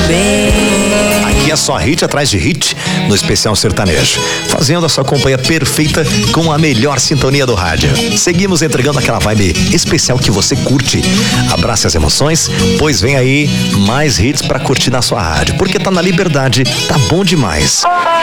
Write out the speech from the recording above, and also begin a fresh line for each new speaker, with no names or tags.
bem.
Aqui é só hit atrás de hit no Especial Sertanejo, fazendo a sua companhia perfeita com a melhor sintonia do rádio. Seguimos entregando aquela vibe especial que você curte. Abrace as emoções, pois vem aí mais hits pra curtir na sua rádio, porque tá na Liberdade, tá bom demais.